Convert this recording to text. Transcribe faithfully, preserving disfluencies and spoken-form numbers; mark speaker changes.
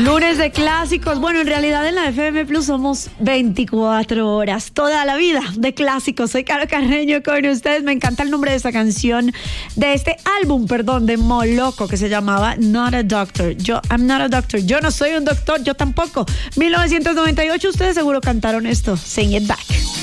Speaker 1: Lunes de clásicos. Bueno, en realidad en la F M Plus somos veinticuatro horas, toda la vida de clásicos. Soy Caro Carreño con ustedes. Me encanta el nombre de esta canción, de este álbum, perdón, de Moloco, que se llamaba Not a Doctor. Yo, I'm not a doctor. Yo no soy un doctor, yo tampoco. mil novecientos noventa y ocho, ustedes seguro cantaron esto. Sing It Back.